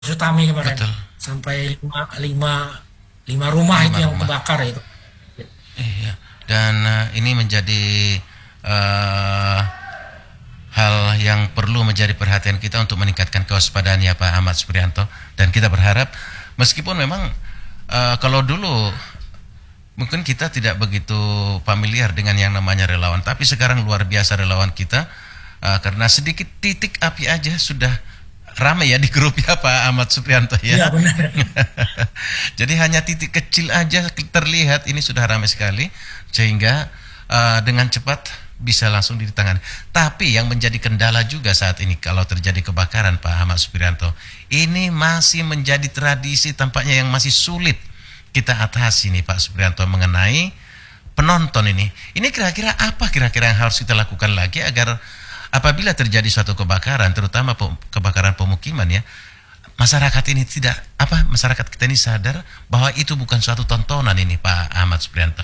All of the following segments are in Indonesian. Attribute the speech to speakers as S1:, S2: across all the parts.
S1: Sutami kemarin
S2: betul.
S1: sampai lima, lima rumah itu
S2: Lima
S1: yang
S2: rumah.
S1: kebakar itu.
S2: Iya. Dan ini menjadi eh, hal yang perlu menjadi perhatian kita untuk meningkatkan kewaspadaan ya Pak Ahmad Suprianto. Dan kita berharap meskipun memang kalau dulu mungkin kita tidak begitu familiar dengan yang namanya relawan, tapi sekarang luar biasa relawan kita karena sedikit titik api aja sudah ramai ya di grup ya Pak Ahmad Suprianto ya.
S1: Iya benar.
S2: Jadi hanya titik kecil aja terlihat ini sudah ramai sekali sehingga dengan cepat bisa langsung ditangani. Tapi yang menjadi kendala juga saat ini kalau terjadi kebakaran Pak Ahmad Suprianto, ini masih menjadi tradisi tampaknya yang masih sulit kita atasi nih Pak Suprianto mengenai penonton ini. Ini kira-kira apa kira-kira yang harus kita lakukan lagi agar apabila terjadi suatu kebakaran, terutama kebakaran pemukiman ya, masyarakat ini tidak masyarakat kita ini sadar bahwa itu bukan suatu tontonan ini Pak Ahmad Suprianto.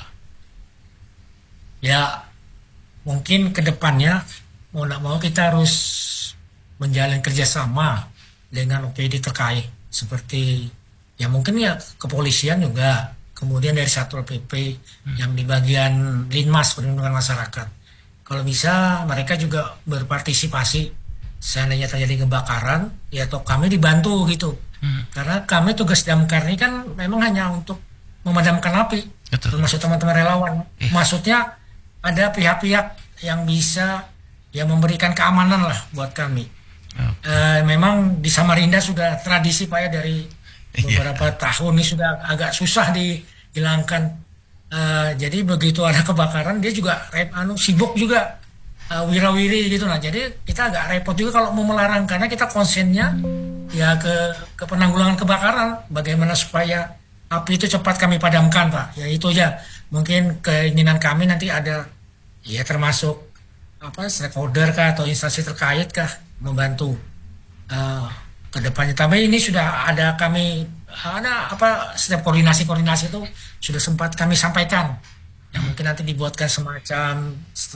S1: Ya mungkin ke depannya mau tidak mau kita harus menjalin kerjasama dengan OPD terkait seperti ya mungkin ya kepolisian juga, kemudian dari Satpol PP yang di bagian Linmas perlindungan masyarakat. Kalau bisa mereka juga berpartisipasi seandainya terjadi kebakaran, ya atau kami dibantu gitu. Karena kami tugas damkar ini kan memang hanya untuk memadamkan api,
S2: Betul.
S1: termasuk teman-teman relawan.
S2: Iya.
S1: Maksudnya ada pihak-pihak yang bisa ya memberikan keamanan lah buat kami.
S2: Oke.
S1: Memang di Samarinda sudah tradisi Pak ya dari
S2: Iya.
S1: beberapa tahun ini sudah agak susah dihilangkan. Jadi begitu ada kebakaran dia juga sibuk juga wirawiri gitu. Nah jadi kita agak repot juga kalau mau melarang karena kita konsennya ya ke penanggulangan kebakaran, bagaimana supaya api itu cepat kami padamkan Pak. Ya itu aja mungkin keinginan kami nanti ada ya termasuk stakeholder kah atau instansi terkait kah membantu eh, ke depannya. Tapi ini sudah ada kami ada setiap koordinasi-koordinasi itu sudah sempat kami sampaikan. Ya mungkin nanti dibuatkan semacam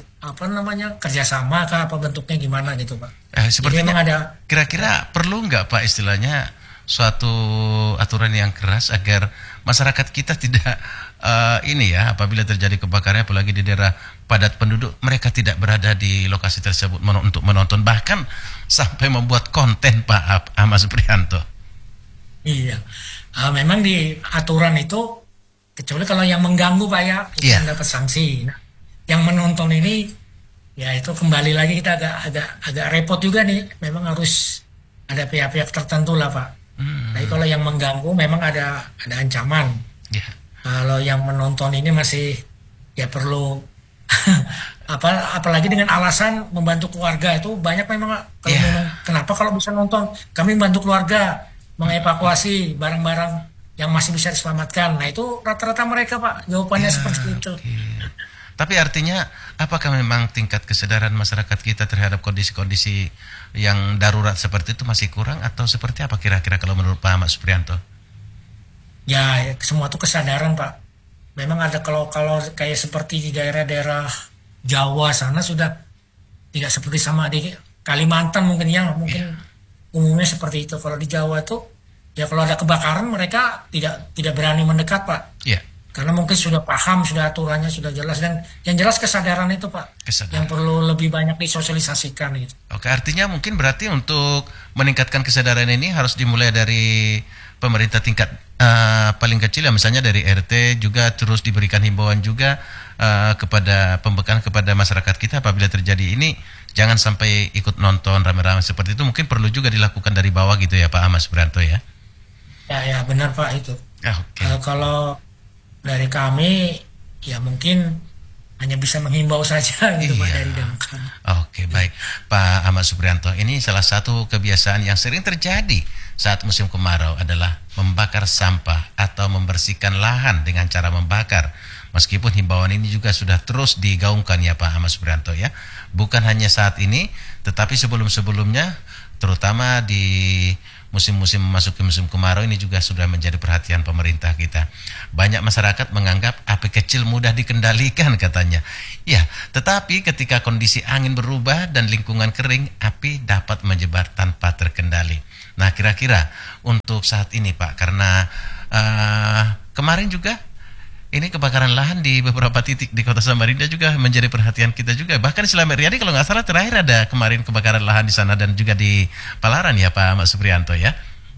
S1: kerjasama kah apa bentuknya gimana gitu Pak. Jadi
S2: Sepertinya
S1: memang ada.
S2: kira-kira perlu nggak Pak istilahnya suatu aturan yang keras agar masyarakat kita tidak ini ya apabila terjadi kebakaran apalagi di daerah padat penduduk mereka tidak berada di lokasi tersebut untuk menonton bahkan sampai membuat konten Pak Ahmad Suprianto.
S1: Iya. Memang di aturan itu kecuali kalau yang mengganggu Pak ya itu
S2: Iya.
S1: yang dapat sanksi. Nah, yang menonton ini ya itu kembali lagi kita agak agak agak repot juga nih. Memang harus ada pihak-pihak tertentu lah Pak. Tapi kalau yang mengganggu memang ada ancaman.
S2: Ya.
S1: Kalau yang menonton ini masih ya perlu apalagi dengan alasan membantu keluarga itu banyak memang kalau memang
S2: Ya.
S1: kenapa kalau bisa nonton kami membantu keluarga mengevakuasi barang-barang yang masih bisa diselamatkan. Nah itu rata-rata mereka Pak jawabannya
S2: Ya,
S1: seperti itu.
S2: oke. Tapi artinya apakah memang tingkat kesadaran masyarakat kita terhadap kondisi-kondisi yang darurat seperti itu masih kurang atau seperti apa kira-kira kalau menurut Pak Ahmad Suprianto?
S1: Ya semua itu kesadaran Pak. Memang ada kalau kalau kayak seperti di daerah-daerah Jawa sana sudah tidak seperti sama di Kalimantan mungkin ya
S2: Iya.
S1: mungkin umumnya seperti itu. Kalau di Jawa tuh ya kalau ada kebakaran mereka tidak tidak berani mendekat Pak.
S2: Iya,
S1: Karena mungkin sudah paham, sudah aturannya sudah jelas dan yang jelas kesadaran itu Pak yang
S2: kesadaran.
S1: perlu lebih banyak disosialisasikan itu.
S2: Oke, artinya mungkin berarti untuk meningkatkan kesadaran ini harus dimulai dari pemerintah tingkat paling kecil ya, misalnya dari RT juga terus diberikan himbauan juga kepada pembekalan kepada masyarakat kita apabila terjadi ini jangan sampai ikut nonton rame-rame seperti itu mungkin perlu juga dilakukan dari bawah gitu ya Pak Ahmad Suprianto ya.
S1: Ya ya benar Pak itu.
S2: Oke.
S1: Kalau dari kami ya mungkin hanya bisa menghimbau saja gitu Pak
S2: Iya.
S1: dari damkar.
S2: Oke, baik. Pak Ahmad Suprianto, ini salah satu kebiasaan yang sering terjadi saat musim kemarau adalah membakar sampah atau membersihkan lahan dengan cara membakar. Meskipun himbauan ini juga sudah terus digaungkan ya Pak Ahmad Suprianto ya. Bukan hanya saat ini, tetapi sebelum-sebelumnya terutama di musim-musim memasuki musim kemarau ini juga sudah menjadi perhatian pemerintah kita. Banyak masyarakat menganggap api kecil mudah dikendalikan katanya. Ya, tetapi ketika kondisi angin berubah dan lingkungan kering, api dapat menyebar tanpa terkendali. Nah, kira-kira untuk saat ini Pak, karena kemarin juga ini kebakaran lahan di beberapa titik di Kota Samarinda juga menjadi perhatian kita juga. Bahkan selama Riyadi kalau nggak salah terakhir ada kemarin kebakaran lahan di sana dan juga di Palaran ya Pak Ahmad Suprianto ya.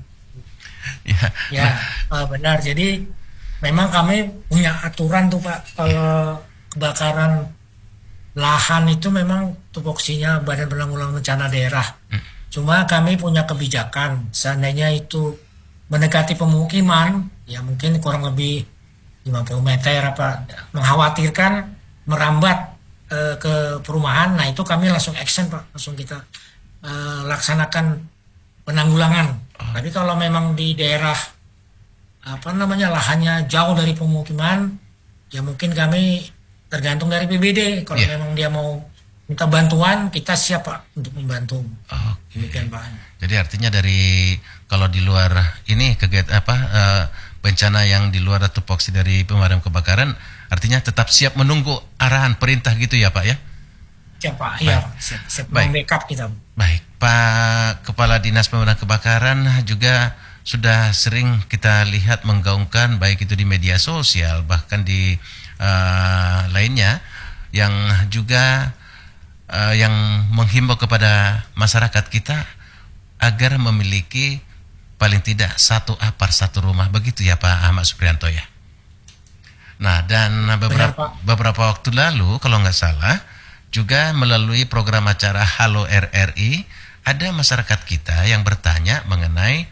S2: Ya,
S1: Ya,
S2: nah,
S1: benar. Jadi memang kami punya aturan tuh Pak, kalau kebakaran lahan itu memang tupoksinya Badan Penanggulangan Bencana Daerah. Cuma kami punya kebijakan, seandainya itu mendekati pemukiman, ya mungkin kurang lebih 50 meter apa, mengkhawatirkan merambat ke perumahan, nah itu kami langsung action Pak, langsung kita laksanakan penanggulangan. Tapi kalau memang di daerah apa namanya lahannya jauh dari pemukiman, ya mungkin kami tergantung dari PBD. Kalau
S2: ya.
S1: memang dia mau minta bantuan, kita siap Pak untuk membantu.
S2: Oke.
S1: Demikian Pak.
S2: Jadi artinya dari kalau di luar ini kegiatan apa bencana yang di luar tupoksi dari pemadam kebakaran, artinya tetap siap menunggu arahan perintah gitu ya Pak ya?
S1: Siap Pak,
S2: Baik.
S1: iya siap, siap
S2: Baik.
S1: backup kita.
S2: Baik, Pak Kepala Dinas Pemadam Kebakaran juga sudah sering kita lihat menggaungkan baik itu di media sosial bahkan di lainnya yang juga yang menghimbau kepada masyarakat kita agar memiliki paling tidak satu apar satu rumah, begitu ya Pak Ahmad Suprianto ya. Nah, dan
S1: Benar Pak.
S2: beberapa waktu lalu kalau nggak salah juga melalui program acara Halo RRI ada masyarakat kita yang bertanya mengenai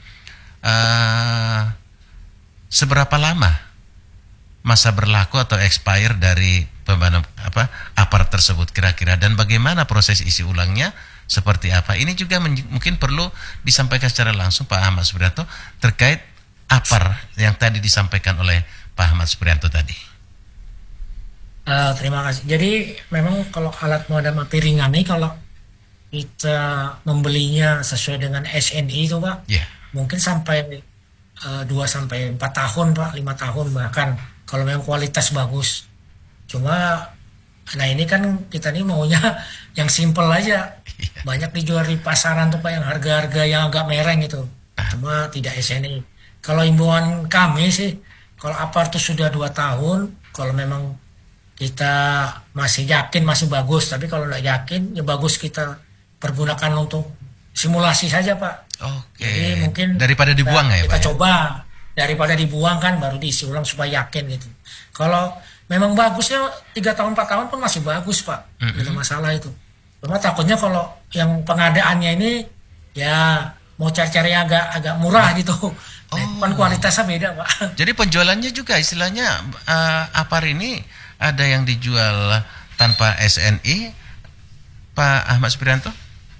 S2: seberapa lama masa berlaku atau expire dari pemadam aparat tersebut kira-kira, dan bagaimana proses isi ulangnya seperti apa. Ini juga mungkin perlu disampaikan secara langsung Pak Ahmad Suprianto terkait apar yang tadi disampaikan oleh Pak Ahmad Suprianto tadi.
S1: Terima kasih. Jadi memang kalau alat pemadam api ringan ini kalau kita membelinya sesuai dengan SNI itu Pak,
S2: Ya.
S1: mungkin sampai 2 sampai 4 tahun Pak, 5 tahun bahkan kalau memang kualitas bagus. Cuma nah ini kan kita nih maunya yang simple aja. Banyak dijual di pasaran tuh Pak yang harga-harga yang agak mereng itu. Cuma tidak SNI. Kalau himbauan kami sih kalau apar itu sudah 2 tahun, kalau memang kita masih yakin masih bagus, tapi kalau nggak yakin ya bagus kita pergunakan untuk simulasi saja Pak.
S2: Oke.
S1: Jadi mungkin
S2: Daripada dibuang ya
S1: kita
S2: Pak. Ya?
S1: coba daripada dibuang kan baru diisi ulang supaya yakin gitu. Kalau memang bagusnya 3 tahun 4 tahun pun masih bagus Pak, tidak masalah itu. Cuma takutnya kalau yang pengadaannya ini ya mau cari-cari agak murah gitu, kan kualitasnya beda Pak.
S2: Jadi penjualannya juga istilahnya apar ini ada yang dijual tanpa SNI, Pak Ahmad Suprianto?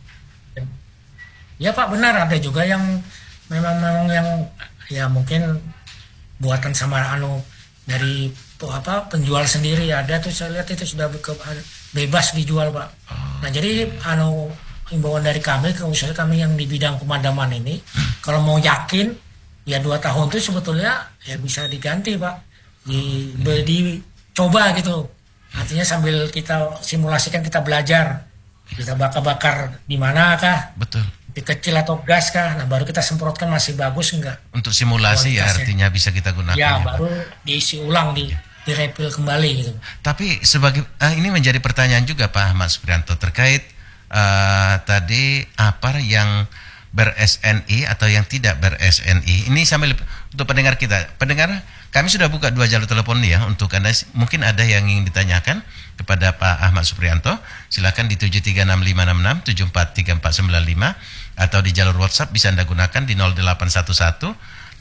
S1: Ya Pak benar, ada juga yang memang yang ya mungkin buatan sama dari penjual sendiri, ada tuh saya lihat itu sudah bebas dijual Pak. Nah jadi himbauan dari kami, khususnya kami yang di bidang pemadaman ini, kalau mau yakin ya 2 tahun itu sebetulnya ya bisa diganti Pak, dicoba gitu. Artinya sambil kita simulasikan, kita belajar, kita bakar di mana kah,
S2: Betul.
S1: di kecil atau gas kah, nah baru kita semprotkan masih bagus enggak.
S2: Untuk simulasi ya
S1: Kualitasnya.
S2: artinya bisa kita gunakan.
S1: Ya
S2: Pak.
S1: baru diisi ulang, direpil kembali gitu.
S2: Tapi sebagai ini menjadi pertanyaan juga Pak Ahmad Suprianto terkait tadi apar yang ber-SNI atau yang tidak ber-SNI. Ini sambil untuk pendengar kita. Pendengar, kami sudah buka 2 jalur telepon ya untuk Anda. Mungkin ada yang ingin ditanyakan kepada Pak Ahmad Suprianto. Silakan di 736566 743495 atau di jalur WhatsApp bisa Anda gunakan di 0811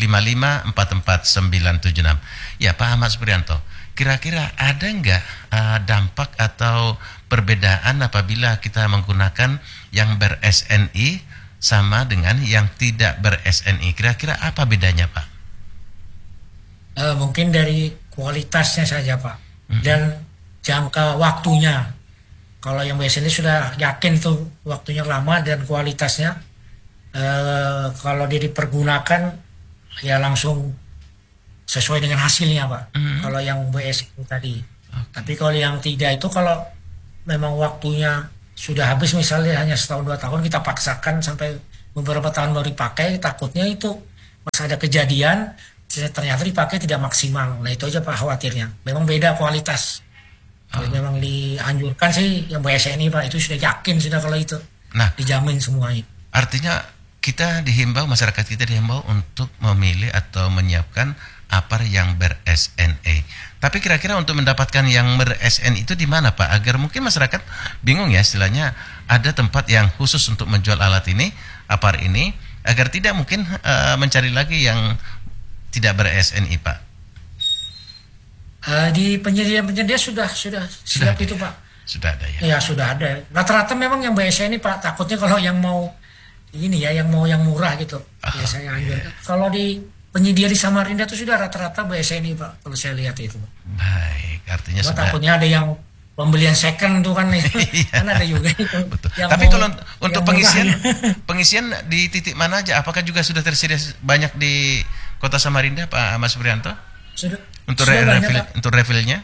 S2: 5544976. Ya Pak Ahmad Suprianto, kira-kira ada nggak dampak atau perbedaan apabila kita menggunakan yang ber-SNI sama dengan yang tidak ber-SNI? Kira-kira apa bedanya Pak?
S1: Mungkin dari kualitasnya saja Pak, dan jangka waktunya. Kalau yang biasanya sudah yakin itu waktunya lama dan kualitasnya, Kalau dia dipergunakan ya langsung sesuai dengan hasilnya Pak.
S2: Hmm.
S1: Kalau yang BSN tadi. Tapi kalau yang tidak itu kalau memang waktunya sudah habis misalnya hanya setahun 2 tahun kita paksakan sampai beberapa tahun baru dipakai, takutnya itu pas ada kejadian ternyata dipakai tidak maksimal. Nah itu aja Pak khawatirnya. Memang beda kualitas. Kalau
S2: Oh.
S1: memang dianjurkan sih yang BSNI Pak itu sudah yakin sudah kalau itu
S2: Nah,
S1: dijamin semuanya.
S2: artinya kita dihimbau, masyarakat kita dihimbau untuk memilih atau menyiapkan APAR yang ber-SNE. Tapi kira-kira untuk mendapatkan yang ber-SNE itu di mana Pak? Agar mungkin masyarakat bingung ya istilahnya, ada tempat yang khusus untuk menjual alat ini, APAR ini, agar tidak mungkin mencari lagi yang tidak ber-SNI Pak.
S1: Di penyedia-penyedia sudah
S2: Sudah
S1: siap
S2: ada
S1: itu
S2: ya?
S1: Pak.
S2: Sudah ada ya?
S1: Ya sudah ada. Rata-rata memang yang BSNI Pak. Takutnya kalau yang mau ini ya, yang mau yang murah gitu. Ya saya anjurkan. Kalau di penyedia di Samarinda itu sudah rata-rata BSNI Pak. Kalau saya lihat itu.
S2: Baik, artinya
S1: Cuma
S2: sudah.
S1: takutnya ada yang pembelian second tuh kan itu.
S2: Iya.
S1: Kan ada juga itu.
S2: Betul.
S1: Yang
S2: Tapi
S1: mau-
S2: kalau untuk
S1: yang
S2: pengisian,
S1: murah.
S2: pengisian di titik mana aja? Apakah juga sudah tersedia banyak di Kota Samarinda, Pak Mas Prianto?
S1: sudah
S2: Untuk
S1: sudah banyak
S2: refill,
S1: Pak.
S2: untuk refillnya?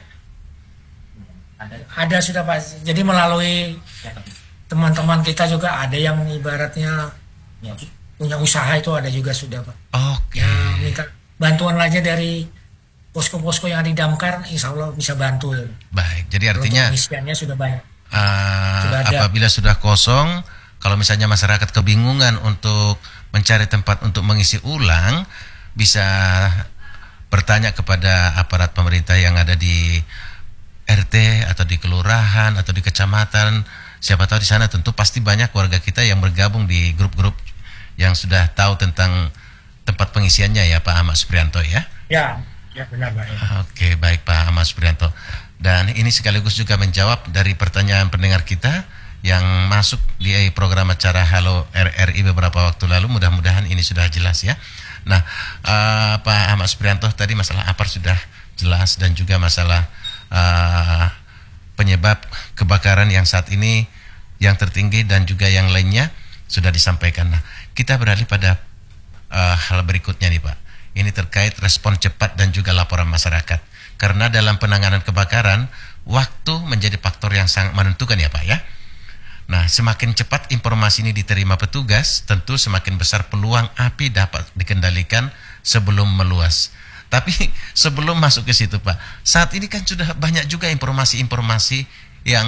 S1: Ada sudah Pak. Jadi melalui teman-teman kita juga ada yang ibaratnya ya, punya usaha itu ada juga sudah Pak.
S2: Oke.
S1: Ya minta bantuan aja dari posko-posko yang ada di Damkar, insya Allah bisa bantu.
S2: Baik. Jadi
S1: Kalau
S2: artinya
S1: pengisiannya sudah banyak. Sudah ada.
S2: apabila sudah kosong, kalau misalnya masyarakat kebingungan untuk mencari tempat untuk mengisi ulang, bisa bertanya kepada aparat pemerintah yang ada di RT atau di kelurahan atau di kecamatan. Siapa tahu di sana tentu pasti banyak warga kita yang bergabung di grup-grup yang sudah tahu tentang tempat pengisiannya ya Pak Ahmad Suprianto ya.
S1: Ya, ya benar Pak. Ya.
S2: Oke, baik Pak Ahmad Suprianto. Dan ini sekaligus juga menjawab dari pertanyaan pendengar kita yang masuk di program acara Halo RRI beberapa waktu lalu. Mudah-mudahan ini sudah jelas ya. Nah, Pak Ahmad Suprianto tadi masalah APAR sudah jelas dan juga masalah penyebab kebakaran yang saat ini yang tertinggi dan juga yang lainnya sudah disampaikan. Nah, kita beralih pada hal berikutnya nih Pak. Ini terkait respon cepat dan juga laporan masyarakat. Karena dalam penanganan kebakaran, waktu menjadi faktor yang sangat menentukan ya Pak ya. Nah, semakin cepat informasi ini diterima petugas, tentu semakin besar peluang api dapat dikendalikan sebelum meluas. Tapi sebelum masuk ke situ Pak, saat ini kan sudah banyak juga informasi-informasi yang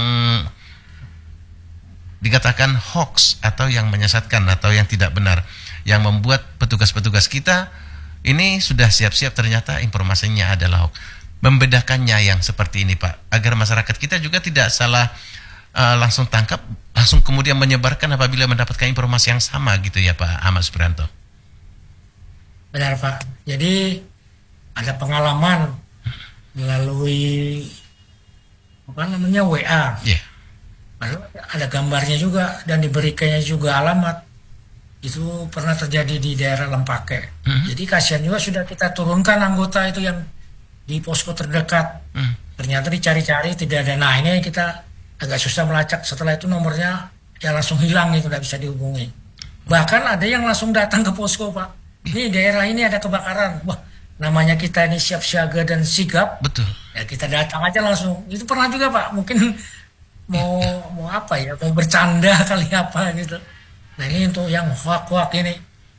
S2: dikatakan hoax atau yang menyesatkan atau yang tidak benar, yang membuat petugas-petugas kita ini sudah siap-siap ternyata informasinya adalah hoax. Membedakannya yang seperti ini Pak, agar masyarakat kita juga tidak salah langsung tangkap, langsung kemudian menyebarkan apabila mendapatkan informasi yang sama gitu ya Pak Ahmad Suprianto.
S1: Benar Pak. Jadi ada pengalaman melalui apa namanya WA.
S2: Iya.
S1: Lalu ada gambarnya juga dan diberikannya juga alamat. Itu pernah terjadi di daerah Lempake. Jadi kasihan juga sudah kita turunkan anggota itu yang di posko terdekat. Ternyata dicari-cari tidak ada. Nah ini kita agak susah melacak. Setelah itu nomornya ya langsung hilang itu tidak bisa dihubungi. Bahkan ada yang langsung datang ke posko Pak. Ini daerah ini ada kebakaran. Wah namanya kita ini siap siaga dan sigap.
S2: Betul.
S1: Ya kita datang aja langsung. Itu pernah juga Pak. Mungkin mau apa ya? Mau bercanda kali apa gitu. Nah ini untuk yang hoak-hoak ini.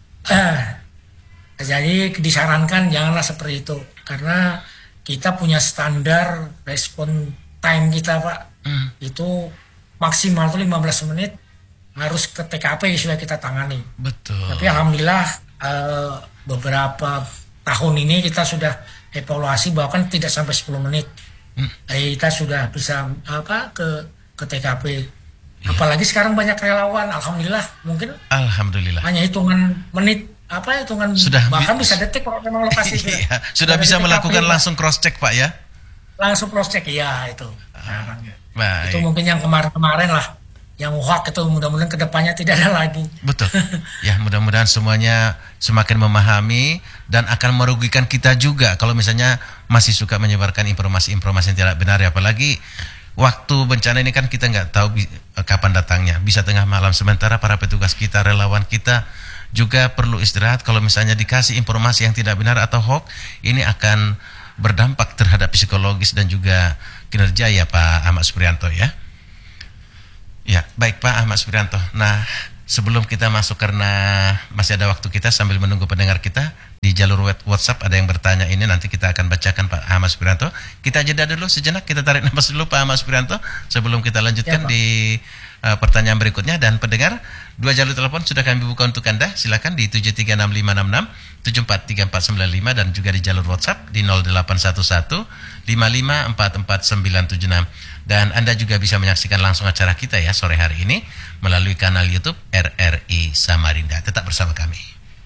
S1: Jadi disarankan janganlah seperti itu. Karena kita punya standar respon time kita Pak. Itu maksimal tuh 15 menit harus ke TKP sudah kita tangani.
S2: Betul.
S1: Tapi alhamdulillah beberapa tahun ini kita sudah evaluasi bahkan tidak sampai 10 menit. Kita sudah bisa ke TKP. Apalagi sekarang banyak relawan, alhamdulillah mungkin
S2: Alhamdulillah.
S1: hanya hitungan menit hitungan
S2: Sudah
S1: bahkan bisa detik kalau memang lokasi itu.
S2: Iya, sudah
S1: Ada
S2: bisa
S1: di TKP,
S2: melakukan
S1: Pak.
S2: langsung cross check Pak ya.
S1: Langsung cross check ya itu. Sekarang.
S2: Baik.
S1: Itu mungkin yang kemarin-kemarin lah. Yang hoak itu mudah-mudahan kedepannya tidak ada lagi.
S2: Betul. Ya, mudah-mudahan semuanya semakin memahami dan akan merugikan kita juga kalau misalnya masih suka menyebarkan informasi-informasi yang tidak benar ya. Apalagi waktu bencana ini kan kita nggak tahu kapan datangnya. Bisa tengah malam. Sementara para petugas kita, relawan kita juga perlu istirahat. Kalau misalnya dikasih informasi yang tidak benar atau hoax, ini akan berdampak terhadap psikologis dan juga kinerja ya Pak Ahmad Suprianto ya. Ya, baik Pak Ahmad Suprianto. Nah, sebelum kita masuk, karena masih ada waktu kita sambil menunggu pendengar kita di jalur WhatsApp ada yang bertanya, ini nanti kita akan bacakan Pak Ahmad Suprianto. Kita jeda dulu sejenak, kita tarik nafas dulu Pak Ahmad Suprianto sebelum kita lanjutkan
S1: Ya,
S2: di pertanyaan berikutnya. Dan pendengar, 2 jalur telepon sudah kami buka untuk Anda. Silakan di 736566 743495 dan juga di jalur WhatsApp di 0811 5544976. Dan Anda juga bisa menyaksikan langsung acara kita ya sore hari ini melalui kanal YouTube RRI Samarinda. Tetap bersama kami.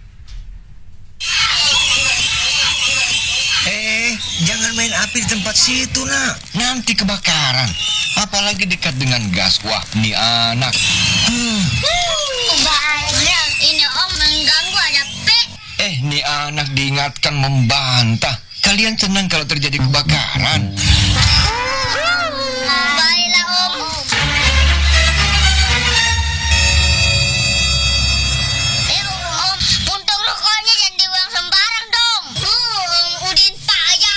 S3: Jangan main api di tempat situ, nak. Nanti kebakaran. Apalagi dekat dengan gas. Wah, nih anak.
S4: Banyak, ini om mengganggu ada pe.
S3: Nih anak diingatkan membantah. Kalian senang kalau terjadi kebakaran?
S4: Baiklah om. Om, untuk rokoknya jangan dibuang sembarang dong. Om Udin payah.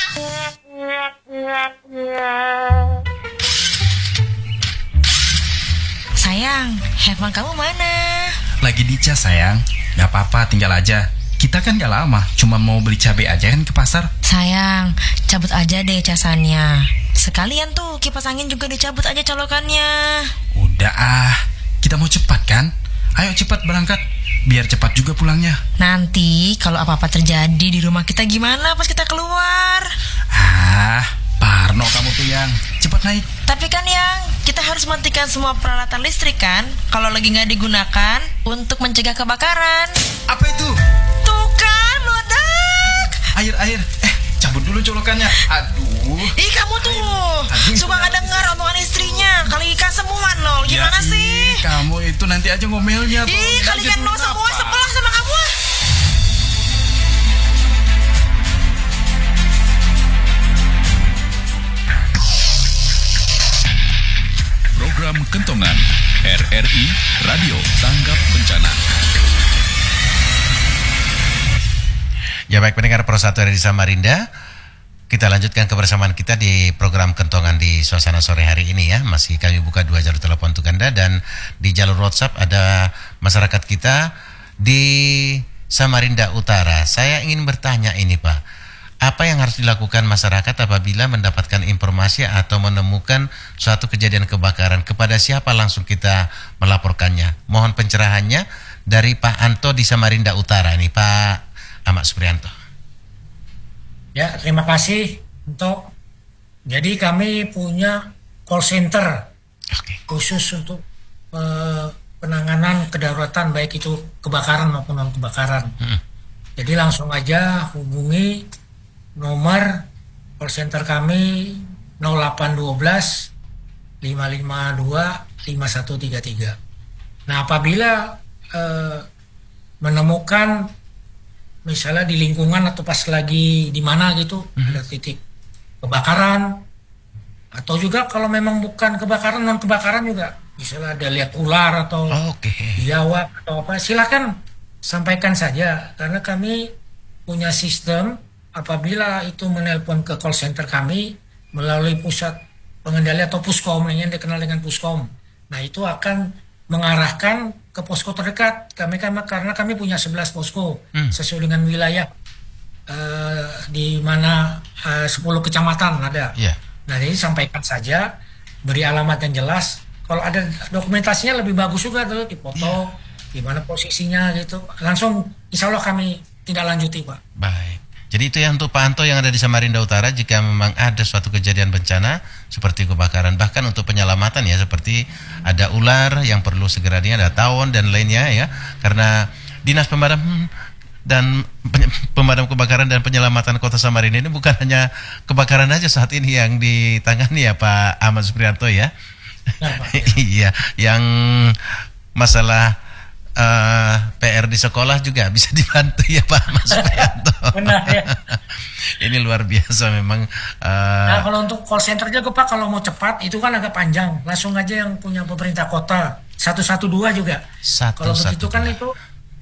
S5: Sayang, handphone kamu mana?
S6: Lagi dicas sayang. Gak apa-apa, tinggal aja. Kita kan gak lama, cuma mau beli cabai aja kan ke pasar.
S5: Sayang, cabut aja deh casannya. Sekalian tuh kipas angin juga dicabut aja colokannya.
S6: Udah kita mau cepat kan? Ayo cepat berangkat, biar cepat juga pulangnya.
S5: Nanti kalau apa-apa terjadi di rumah kita gimana pas kita keluar?
S6: Parno kamu tuh yang cepat naik.
S5: Tapi kan yang kita harus matikan semua peralatan listrik kan kalau lagi nggak digunakan untuk mencegah kebakaran.
S6: Apa itu?
S5: Tuh kan meledak.
S6: Air. Cabut dulu colokannya. Aduh.
S5: Ih kamu tuh suka nggak dengar omongan istrinya. Kalikan semua nol. Gimana sih?
S6: Kamu itu nanti aja ngomelnya.
S5: Ih kalikan nol semua sebelah sama kamu.
S7: Program Kentongan RRI Radio Tanggap Bencana.
S2: Ya baik pendengar Pro 1 RRI Samarinda, kita lanjutkan kebersamaan kita di program Kentongan di suasana sore hari ini ya. Masih kami buka 2 jalur telepon untuk Anda, dan di jalur WhatsApp ada masyarakat kita di Samarinda Utara. Saya ingin bertanya ini Pak, apa yang harus dilakukan masyarakat apabila mendapatkan informasi atau menemukan suatu kejadian kebakaran? Kepada siapa langsung kita melaporkannya? Mohon pencerahannya dari Pak Anto di Samarinda Utara ini, Pak Ahmad Suprianto.
S1: Ya, terima kasih untuk. Jadi kami punya call center khusus untuk penanganan kedaruratan baik itu kebakaran maupun non kebakaran. Jadi langsung aja hubungi nomor call center kami 0812 552 5133. Nah, apabila menemukan misalnya di lingkungan atau pas lagi di mana gitu ada titik kebakaran, atau juga kalau memang bukan kebakaran, non kebakaran juga misalnya ada lihat ular atau biawak atau apa, silakan sampaikan saja, karena kami punya sistem apabila itu menelpon ke call center kami melalui pusat pengendali atau puskom yang dikenal dengan puskom. Nah, itu akan mengarahkan ke posko terdekat. Karena kami punya 11 posko sesuai dengan wilayah di mana 10 kecamatan ada. Nah, jadi sampaikan saja, beri alamat yang jelas. Kalau ada dokumentasinya lebih bagus juga tuh, dipoto di mana posisinya gitu. Langsung insya Allah kami tidak lanjuti, Pak.
S2: Baik. Jadi itu yang untuk Pak Anto yang ada di Samarinda Utara, jika memang ada suatu kejadian bencana seperti kebakaran, bahkan untuk penyelamatan ya, seperti ada ular yang perlu segera ada tawon dan lainnya ya, karena Dinas Pemadam Kebakaran dan Penyelamatan Kota Samarinda ini bukan hanya kebakaran aja saat ini yang ditangani ya Pak Ahmad Suprianto ya. Iya, yang masalah PR di sekolah juga bisa dibantu ya Pak Mas Suprianto.
S1: Benar ya.
S2: Ini luar biasa memang.
S1: Nah, kalau untuk call center juga Pak, kalau mau cepat itu kan agak panjang. Langsung aja yang punya pemerintah kota 112 juga. Kalau begitu kan itu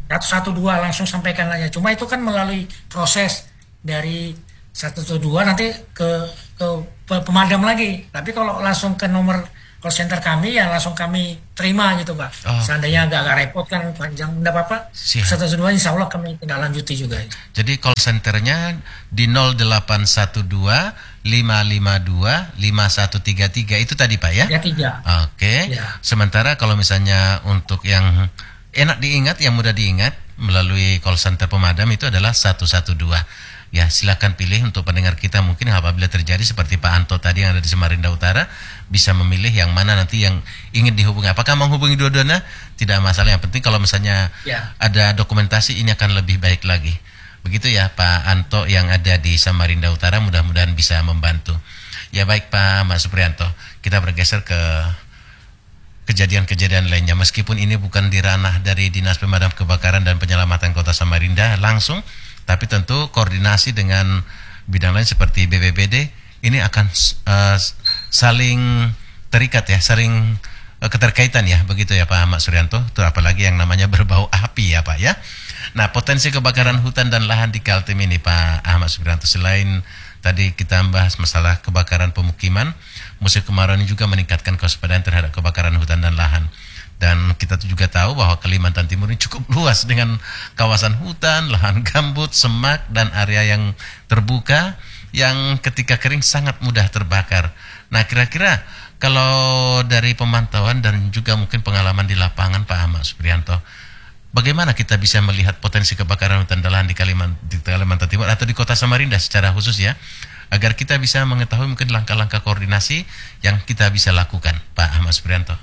S1: 112 langsung sampaikan aja. Cuma itu kan melalui proses dari 112 nanti ke pemadam lagi. Tapi kalau langsung ke nomor call center kami ya langsung kami terima gitu Pak. Seandainya agak repot kan panjang, enggak apa-apa. 112 insya Allah kami tindak lanjuti juga.
S2: Jadi call centernya di 0812 552 5133 itu tadi Pak ya?
S1: Ya 3.
S2: Oke.
S1: Ya.
S2: Sementara kalau misalnya untuk yang enak diingat, yang mudah diingat melalui call center pemadam itu adalah 112. Ya, silakan pilih untuk pendengar kita mungkin apabila terjadi seperti Pak Anto tadi yang ada di Samarinda Utara bisa memilih yang mana nanti yang ingin dihubungi. Apakah menghubungi dua-duanya? Tidak masalah. Yang penting kalau misalnya ada dokumentasi ini akan lebih baik lagi. Begitu ya Pak Anto yang ada di Samarinda Utara, mudah-mudahan bisa membantu. Ya baik Pak Mas Suprianto, kita bergeser ke kejadian-kejadian lainnya. Meskipun ini bukan di ranah dari Dinas Pemadam Kebakaran dan Penyelamatan Kota Samarinda langsung, tapi tentu koordinasi dengan bidang lain seperti BPBD ini akan saling terikat ya, saling keterkaitan ya, begitu ya Pak Ahmad Suryanto. Itu apalagi yang namanya berbau api ya Pak ya. Nah, potensi kebakaran hutan dan lahan di Kaltim ini Pak Ahmad Suryanto, selain tadi kita bahas masalah kebakaran pemukiman, musim kemarau ini juga meningkatkan kewaspadaan terhadap kebakaran hutan dan lahan. Dan kita juga tahu bahwa Kalimantan Timur ini cukup luas dengan kawasan hutan, lahan gambut, semak, dan area yang terbuka yang ketika kering sangat mudah terbakar. Nah, kira-kira kalau dari pemantauan dan juga mungkin pengalaman di lapangan Pak Ahmad Suprianto, bagaimana kita bisa melihat potensi kebakaran hutan dan lahan di Kalimantan Timur atau di Kota Samarinda secara khusus ya, agar kita bisa mengetahui mungkin langkah-langkah koordinasi yang kita bisa lakukan, Pak Ahmad Suprianto?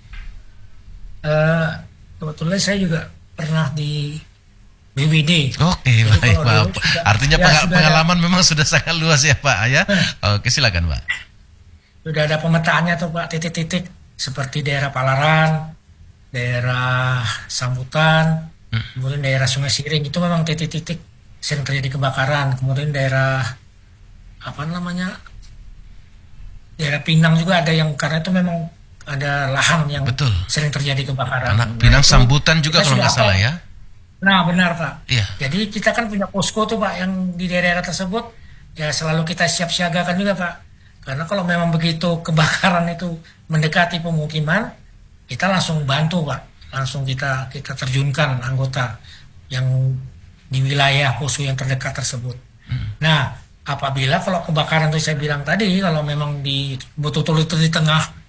S1: Kebetulan saya juga pernah di BWD.
S2: Oke, baik Pak. Artinya pengalaman memang sudah sangat luas ya Pak ya. Oke, silakan Pak.
S1: Sudah ada pemetaannya tuh Pak, titik-titik seperti daerah Palaran, daerah Sambutan, kemudian daerah Sungai Siring, itu memang titik-titik sering terjadi kebakaran. Kemudian daerah daerah Pinang juga ada yang, karena itu memang ada lahan yang sering terjadi kebakaran.
S2: Pinang Sambutan juga kalau nggak salah ya.
S1: Nah benar Pak.
S2: Iya.
S1: Jadi kita kan punya posko tuh Pak yang di daerah tersebut ya selalu kita siap-siagakan juga Pak. Karena kalau memang begitu kebakaran itu mendekati pemukiman, kita langsung bantu Pak. Langsung kita terjunkan anggota yang di wilayah posko yang terdekat tersebut. Nah apabila kalau kebakaran itu saya bilang tadi, kalau memang betul-betul itu di tengah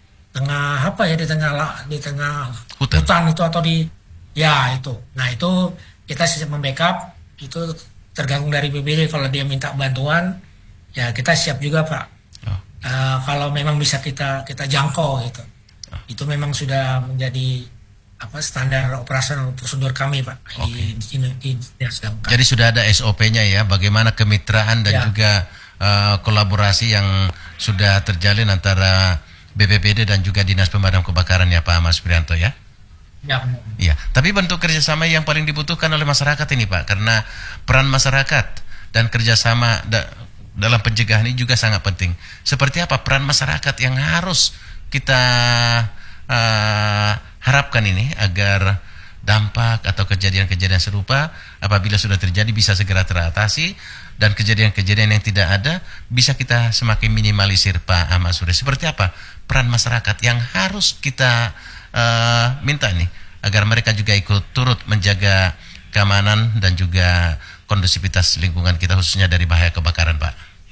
S1: hutan itu atau itu. Nah itu kita siap membackup, itu tergantung dari BPBD. Kalau dia minta bantuan ya kita siap juga Pak. Kalau memang bisa kita jangkau gitu. Itu memang sudah menjadi standar operasional prosedur kami Pak.
S2: Jadi sudah ada SOP-nya ya, bagaimana kemitraan dan juga kolaborasi yang sudah terjalin antara BPBD dan juga Dinas Pemadam Kebakaran ya Pak Mas Suprianto ya.
S1: Ya.
S2: Iya, tapi bentuk kerjasama yang paling dibutuhkan oleh masyarakat ini Pak, karena peran masyarakat dan kerjasama dalam pencegahan ini juga sangat penting. Seperti apa peran masyarakat yang harus kita harapkan ini agar dampak atau kejadian-kejadian serupa apabila sudah terjadi bisa segera teratasi, dan kejadian-kejadian yang tidak ada bisa kita semakin minimalisir Pak Ahmad Surya. Seperti apa peran masyarakat yang harus kita minta nih agar mereka juga ikut turut menjaga keamanan dan juga kondusivitas lingkungan kita khususnya dari bahaya kebakaran Pak?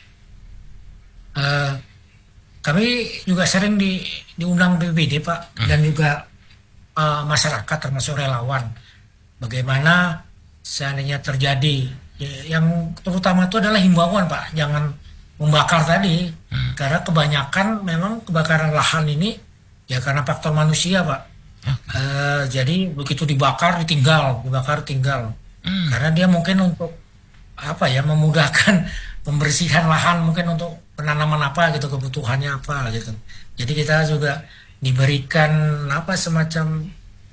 S1: Kami juga sering diundang BPBD Pak, dan juga masyarakat termasuk relawan. Bagaimana seandainya terjadi yang terutama itu adalah himbauan Pak, jangan membakar tadi, karena kebanyakan memang kebakaran lahan ini ya karena faktor manusia Pak. Jadi begitu dibakar tinggal, karena dia mungkin untuk memudahkan pembersihan lahan, mungkin untuk penanaman apa gitu, kebutuhannya apa gitu. Jadi kita juga diberikan semacam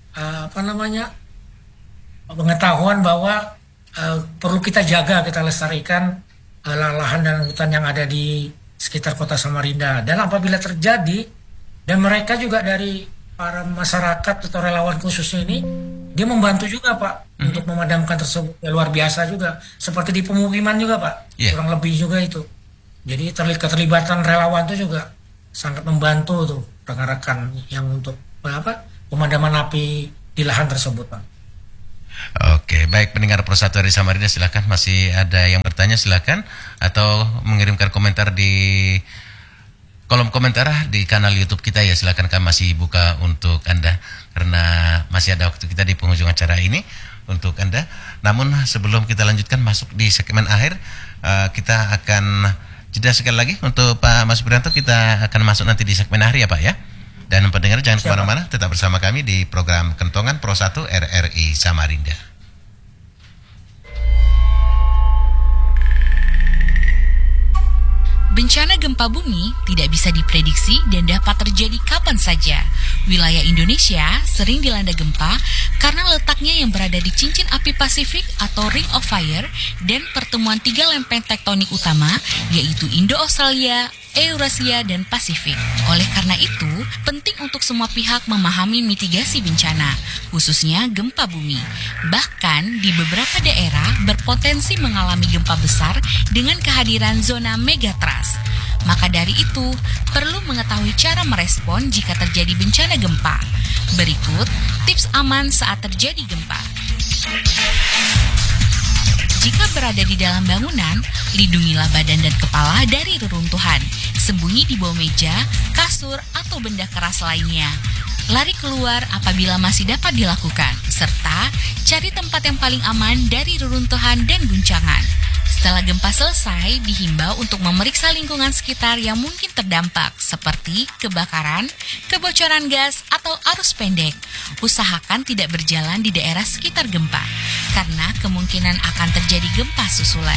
S1: pengetahuan bahwa perlu kita jaga, kita lestarikan lahan dan hutan yang ada di sekitar Kota Samarinda. Dan apabila terjadi, dan mereka juga dari para masyarakat atau relawan khususnya ini dia membantu juga Pak untuk memadamkan tersebut. Ya, luar biasa juga. Seperti di pemukiman juga Pak,
S2: Iya.
S1: kurang lebih juga itu. Jadi keterlibatan relawan itu juga sangat membantu tuh rekan-rekan yang untuk pemadaman api di lahan tersebut Pak.
S2: Oke, baik pendengar Pro 1 dari Samarinda, silakan masih ada yang bertanya silakan atau mengirimkan komentar di kolom komentar di kanal YouTube kita ya, silakan, kami masih buka untuk Anda karena masih ada waktu kita di penghujung acara ini untuk Anda. Namun sebelum kita lanjutkan masuk di segmen akhir, kita akan jeda sekali lagi untuk Pak Mas Supriyanto. Kita akan masuk nanti di segmen akhir ya Pak ya. Dan pendengar jangan kemana-mana, tetap bersama kami di program Kentongan Pro 1 RRI Samarinda.
S8: Bencana gempa bumi tidak bisa diprediksi dan dapat terjadi kapan saja. Wilayah Indonesia sering dilanda gempa karena letaknya yang berada di cincin api Pasifik atau Ring of Fire dan pertemuan 3 lempeng tektonik utama yaitu Indo-Australia, Eurasia, dan Pasifik. Oleh karena itu, penting untuk semua pihak memahami mitigasi bencana, khususnya gempa bumi. Bahkan di beberapa daerah berpotensi mengalami gempa besar dengan kehadiran zona megatrust. Maka dari itu, perlu mengetahui cara merespon jika terjadi bencana gempa. Berikut tips aman saat terjadi gempa. Jika berada di dalam bangunan, lindungilah badan dan kepala dari reruntuhan. Sembunyi di bawah meja, kasur, atau benda keras lainnya. Lari keluar apabila masih dapat dilakukan, serta cari tempat yang paling aman dari reruntuhan dan guncangan. Setelah gempa selesai, dihimbau untuk memeriksa lingkungan sekitar yang mungkin terdampak, seperti kebakaran, kebocoran gas, atau arus pendek. Usahakan tidak berjalan di daerah sekitar gempa, karena kemungkinan akan terjadi gempa susulan.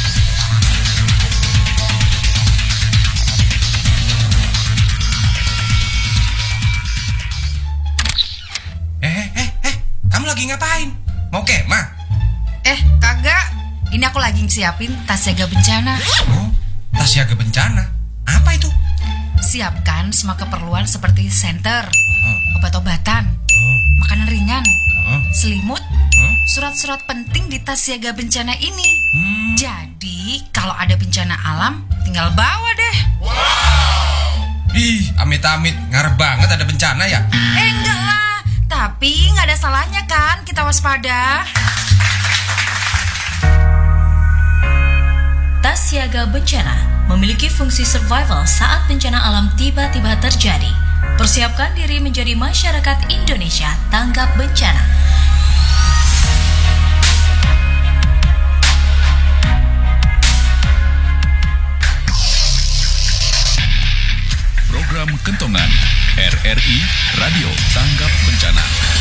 S9: Kamu lagi ngapain? Mau kemah?
S10: Kagak. Ini aku lagi siapin tas siaga bencana.
S9: Oh, tas siaga bencana? Apa itu?
S10: Siapkan semua keperluan seperti senter, obat-obatan, makanan ringan, selimut, surat-surat penting di tas siaga bencana ini. Jadi, kalau ada bencana alam, tinggal bawa deh.
S9: Ih, amit-amit, ngarep banget ada bencana ya?
S10: Enggak lah, tapi nggak ada salahnya kan kita waspada.
S8: Tas siaga bencana memiliki fungsi survival saat bencana alam tiba-tiba terjadi. Persiapkan diri menjadi masyarakat Indonesia tanggap bencana.
S7: Program Kentongan RRI Radio Tanggap Bencana.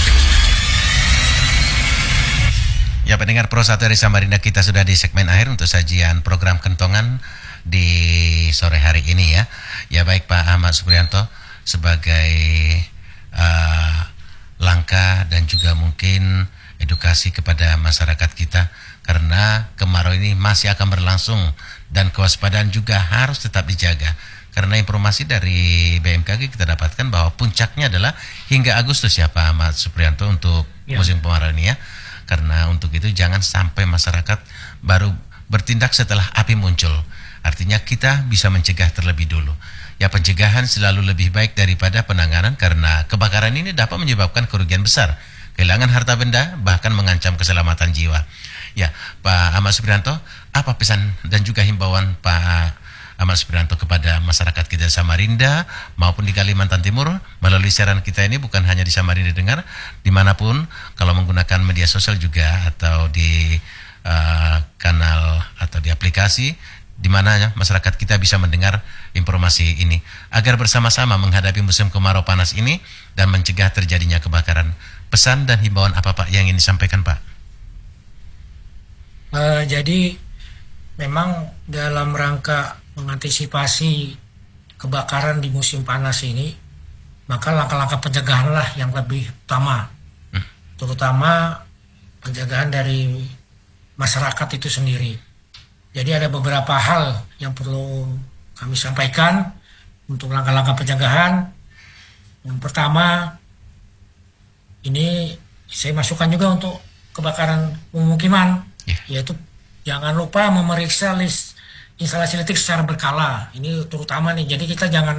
S2: Ya pendengar Pro 1 dari Samarinda, kita sudah di segmen akhir untuk sajian program Kentongan di sore hari ini ya. Ya baik Pak Ahmad Supriyanto, sebagai langkah dan juga mungkin edukasi kepada masyarakat kita, karena kemarau ini masih akan berlangsung dan kewaspadaan juga harus tetap dijaga. Karena informasi dari BMKG kita dapatkan bahwa puncaknya adalah hingga Agustus ya Pak Ahmad Supriyanto untuk musim kemarau ini ya. Karena untuk itu jangan sampai masyarakat baru bertindak setelah api muncul. Artinya kita bisa mencegah terlebih dulu. Ya pencegahan selalu lebih baik daripada penanganan, karena kebakaran ini dapat menyebabkan kerugian besar, kehilangan harta benda, bahkan mengancam keselamatan jiwa. Ya Pak Ahmad Supriyanto, apa pesan dan juga himbauan Pak Ahmad Supriyanto kepada masyarakat kita Samarinda maupun di Kalimantan Timur melalui siaran kita ini, bukan hanya di Samarinda dengar, dimanapun kalau menggunakan media sosial juga atau di kanal atau di aplikasi, di mana masyarakat kita bisa mendengar informasi ini agar bersama-sama menghadapi musim kemarau panas ini dan mencegah terjadinya kebakaran. Pesan dan himbauan apa Pak yang ingin disampaikan Pak?
S1: Jadi memang dalam rangka mengantisipasi kebakaran di musim panas ini, maka langkah-langkah pencegahan lah yang lebih utama, terutama pencegahan dari masyarakat itu sendiri. Jadi ada beberapa hal yang perlu kami sampaikan untuk langkah-langkah pencegahan. Yang pertama, ini saya masukkan juga untuk kebakaran pemukiman, yaitu jangan lupa memeriksa list instalasi listrik secara berkala. Ini terutama nih, jadi kita jangan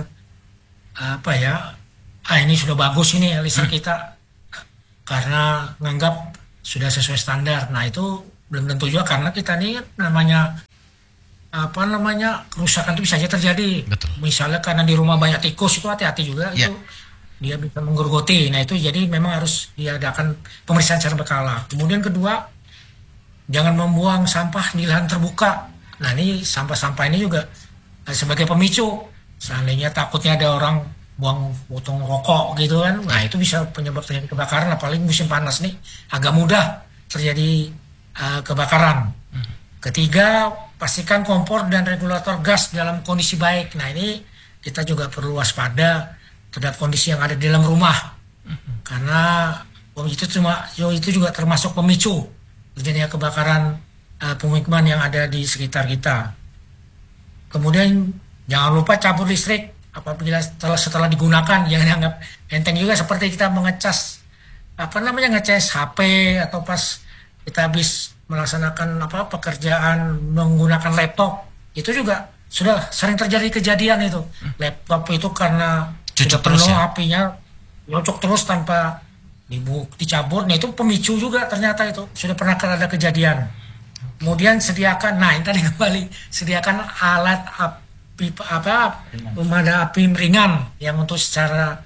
S1: ini sudah bagus ini listrik kita karena nganggap sudah sesuai standar. Nah itu belum tentu juga, karena kita ini namanya kerusakan itu bisa saja terjadi.
S2: Betul.
S1: Misalnya karena di rumah banyak tikus, itu hati-hati juga itu dia bisa menggerogoti. Nah itu jadi memang harus diadakan pemeriksaan secara berkala. Kemudian kedua, jangan membuang sampah di lahan terbuka. Nah ini sampah-sampah ini juga sebagai pemicu. Seandainya takutnya ada orang buang potong rokok gitu kan, nah itu bisa penyebab terjadi kebakaran. Apalagi musim panas nih agak mudah terjadi kebakaran. Ketiga, pastikan kompor dan regulator gas dalam kondisi baik. Nah ini kita juga perlu waspada terhadap kondisi yang ada di dalam rumah, karena itu juga termasuk pemicu terjadinya kebakaran pemukiman yang ada di sekitar kita. Kemudian jangan lupa cabut listrik apabila setelah digunakan. Jangan dianggap enteng juga, seperti kita ngecas HP atau pas kita habis melaksanakan pekerjaan menggunakan laptop. Itu juga sudah sering terjadi kejadian itu. Laptop itu karena sudah penuh apinya, nyocok terus tanpa dicabut. Nah itu pemicu juga, ternyata itu sudah pernah ada kejadian. Kemudian sediakan alat pemadam api ringan yang untuk secara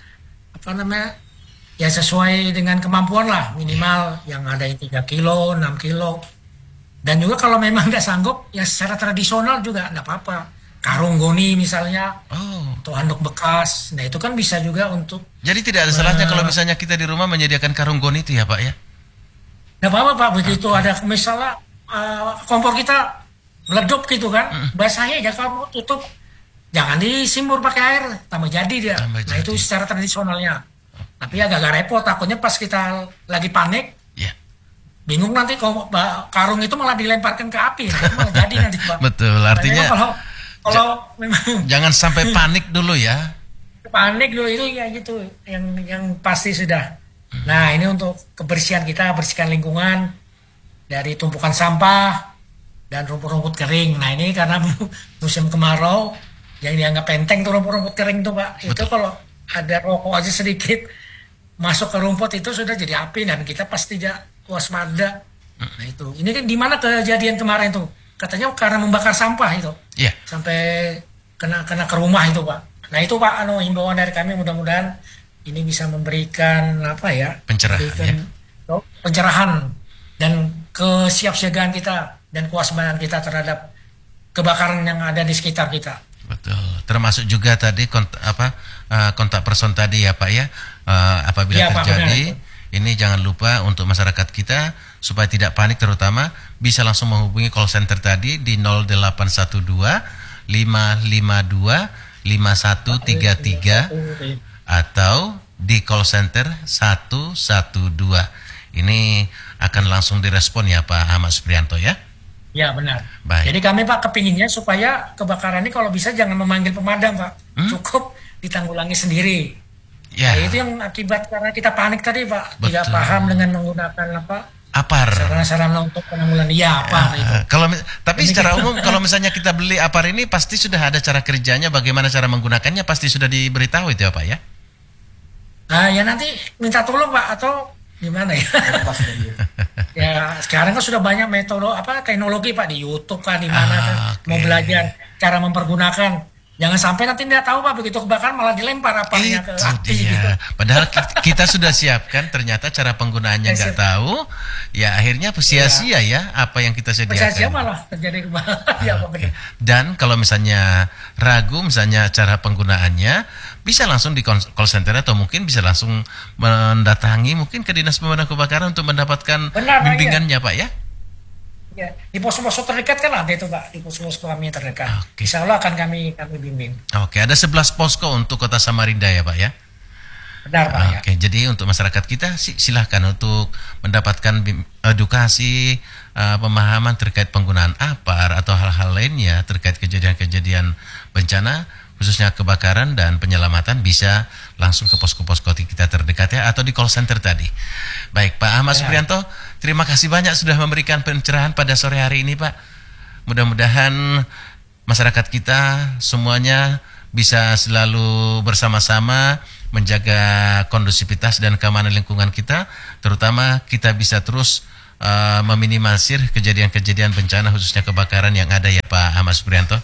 S1: sesuai dengan kemampuan lah, minimal yang ada yang 3 kilo, 6 kilo. Dan juga kalau memang tidak sanggup, ya secara tradisional juga tidak apa-apa. Karung goni misalnya, atau handuk bekas. Nah itu kan bisa juga untuk.
S2: Jadi tidak ada salahnya kalau misalnya kita di rumah menyediakan karung goni itu ya Pak ya?
S1: Tidak apa-apa Pak, begitu ada misalnya kompor kita meledup gitu kan, basahnya ya kamu tutup. Jangan disimbur pakai air, tambah jadi dia. Nah itu secara tradisionalnya. Tapi agak repot, takutnya pas kita lagi panik, bingung nanti karung itu malah dilemparkan ke api. Nah itu malah jadi nanti Pak.
S2: Betul, artinya
S1: kalau memang
S2: jangan sampai panik dulu ya.
S1: Panik dulu itu ya gitu, yang pasti sudah. Nah ini untuk kebersihan kita, bersihkan lingkungan dari tumpukan sampah dan rumput-rumput kering. Nah ini karena musim kemarau, yang dianggap enteng tuh rumput-rumput kering tuh Pak. Betul. Itu kalau ada rokok aja sedikit masuk ke rumput itu sudah jadi api, dan kita pasti tidak waspada. Nah itu, ini kan di mana kejadian kemarin tuh? Katanya karena membakar sampah itu, sampai kena ke rumah itu Pak. Nah itu Pak, himbauan dari kami, mudah-mudahan ini bisa memberikan pencerahan dan kesiapsiagaan kita dan kewaspadaan kita terhadap kebakaran yang ada di sekitar kita.
S2: Betul. Termasuk juga tadi kontak person tadi ya Pak ya. Apabila terjadi, ini jangan lupa untuk masyarakat kita supaya tidak panik, terutama bisa langsung menghubungi call center tadi di 0812 552 5133 atau di call center 112. Ini akan langsung direspon ya Pak Ahmad Suprianto ya.
S1: Ya benar.
S2: Baik.
S1: Jadi kami Pak kepinginnya supaya kebakaran ini kalau bisa jangan memanggil pemadam Pak, cukup ditanggulangi sendiri. Ya. Nah, itu yang akibat karena kita panik tadi Pak. Betul. Tidak paham dengan menggunakan
S2: APAR.
S1: Sarana-sarana untuk penanggulangan. Ya APAR itu.
S2: Tapi secara umum kalau misalnya kita beli APAR ini pasti sudah ada cara kerjanya, bagaimana cara menggunakannya pasti sudah diberitahu itu ya Pak ya.
S1: Nah ya nanti minta tolong Pak, atau gimana ya? Ya sekarang kan sudah banyak metode teknologi Pak, di YouTube kan, di mana kan mau belajar cara mempergunakan. Jangan sampai nanti tidak tahu Pak, begitu kebakaran malah dilempar apanya ke api gitu.
S2: Padahal kita sudah siapkan, ternyata cara penggunaannya nggak tahu, ya akhirnya sia-sia ya apa yang kita sediakan.
S1: Sia-sia malah terjadi kebakaran. Ya,
S2: dan kalau misalnya ragu misalnya cara penggunaannya, bisa langsung di call center atau mungkin bisa langsung mendatangi mungkin ke Dinas Pemadam Kebakaran untuk mendapatkan bimbingannya Pak ya.
S1: Ya, di pos-pos terdekat kan ada itu Pak, di pos-pos kami terdekat. Insya Allah akan kami bimbing.
S2: Oke, ada 11 posko untuk Kota Samarinda ya Pak ya?
S1: Benar Pak ya.
S2: Oke, jadi untuk masyarakat kita silahkan untuk mendapatkan edukasi, pemahaman terkait penggunaan APAR atau hal-hal lainnya terkait kejadian-kejadian bencana, khususnya kebakaran dan penyelamatan bisa langsung ke posko-posko kita terdekat ya, atau di call center tadi. Baik, Pak Ahmad Suprianto, terima kasih banyak sudah memberikan pencerahan pada sore hari ini, Pak. Mudah-mudahan masyarakat kita semuanya bisa selalu bersama-sama menjaga kondusivitas dan keamanan lingkungan kita, terutama kita bisa terus meminimalisir kejadian-kejadian bencana khususnya kebakaran yang ada ya Pak Ahmad Suprianto.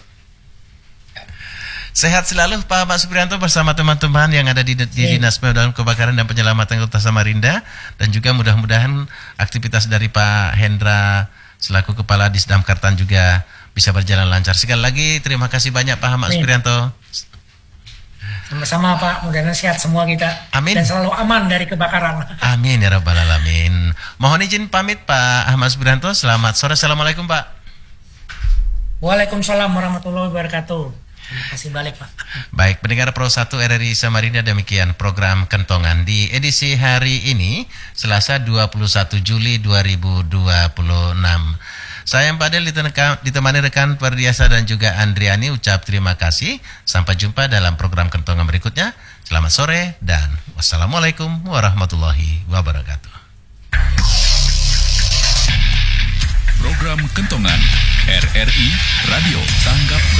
S2: Sehat selalu Pak Ahmad Suprianto bersama teman-teman yang ada di Dinas Pemadam Kebakaran dan Penyelamatan Kota Samarinda, dan juga mudah-mudahan aktivitas dari Pak Hendra selaku Kepala Disdamkartan juga bisa berjalan lancar. Sekali lagi terima kasih banyak Pak Ahmad Suprianto.
S1: Sama-sama Pak, mudah-mudahan sehat semua kita.
S2: Amin.
S1: Dan selalu aman dari kebakaran.
S2: Amin ya Rabbal Alamin. Mohon izin pamit Pak Ahmad Suprianto. Selamat sore. Assalamualaikum Pak.
S1: Waalaikumsalam warahmatullahi wabarakatuh. Terima kasih balik Pak.
S2: Baik, pendengar Pro 1 RRI Samarinda, demikian program Kentongan di edisi hari ini, Selasa 21 Juli 2026. Saya Pak Del ditemani rekan Perdiasa dan juga Andriani ucap terima kasih. Sampai jumpa dalam program Kentongan berikutnya. Selamat sore dan wassalamualaikum warahmatullahi wabarakatuh.
S7: Program Kentongan RRI Radio Tanggap